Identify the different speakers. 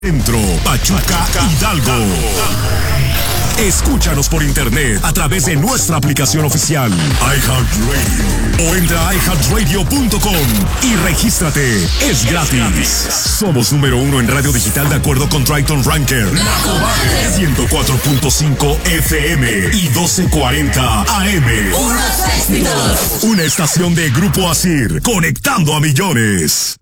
Speaker 1: Centro, Pachuca, Hidalgo. Escúchanos por internet a través de nuestra aplicación oficial iHeartRadio o entra a iHeartRadio.com y regístrate. Es gratis. Somos número 1 en radio digital de acuerdo con Triton Ranker. La Comadre 104.5 FM y 1240 AM.
Speaker 2: Unos éxitos.
Speaker 1: Una estación de Grupo Asir, conectando a millones.